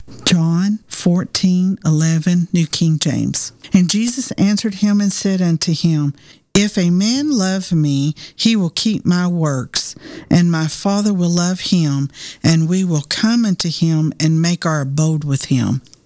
John 14:11, New King James. And Jesus answered him and said unto him, If a man love me, he will keep my works, and my Father will love him, and we will come unto him and make our abode with him.